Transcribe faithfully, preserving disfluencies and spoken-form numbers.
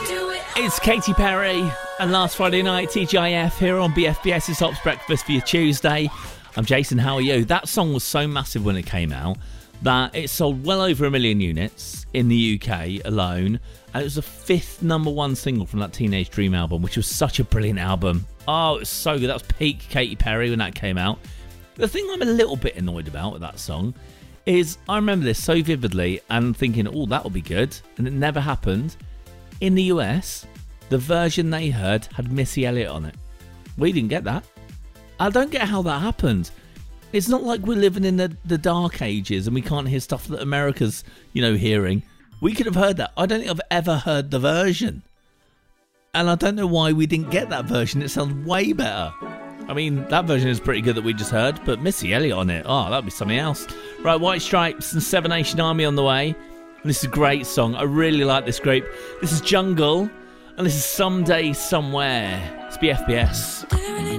It's Katy Perry and Last Friday Night, T G I F here on BFBS's Hops Breakfast for your Tuesday. I'm Jason, how are you? That song was so massive when it came out that it sold well over a million units in the U K alone, and it was the fifth number one single from that Teenage Dream album, which was such a brilliant album. Oh, it was so good. That was peak Katy Perry when that came out. The thing I'm a little bit annoyed about with that song is I remember this so vividly and thinking, oh, that'll be good, and it never happened. In the U S, the version they heard had Missy Elliott on it. We didn't get that. I don't get how that happened. It's not like we're living in the, the dark ages and we can't hear stuff that America's, you know, hearing. We could have heard that. I don't think I've ever heard the version. And I don't know why we didn't get that version. It sounds way better. I mean, that version is pretty good that we just heard, but Missy Elliott on it, oh, that'd be something else. Right, White Stripes and Seven Nation Army on the way. This is a great song. I really like this group. This is Jungle, and this is Someday Somewhere. It's B F B S.